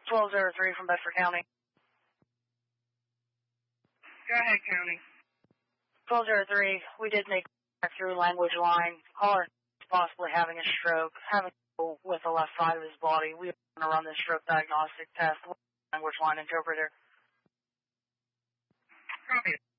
1203 from Bedford County. Go ahead, County. 1203, we did make through language line. Caller is possibly having a stroke, having trouble with the left side of his body. We are going to run this stroke diagnostic test with language line interpreter. Copy.